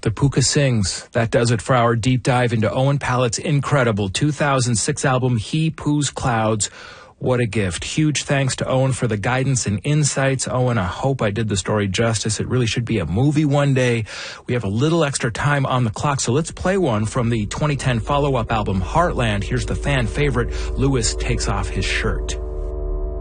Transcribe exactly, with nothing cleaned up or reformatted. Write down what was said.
The Puka Sings. That does it for our deep dive into Owen Pallett's incredible two thousand six album, He Poos Clouds. What a gift. Huge thanks to Owen for the guidance and insights. Owen, I hope I did the story justice. It really should be a movie one day. We have a little extra time on the clock, so let's play one from the twenty ten follow-up album, Heartland. Here's the fan favorite, Lewis Takes Off His Shirt.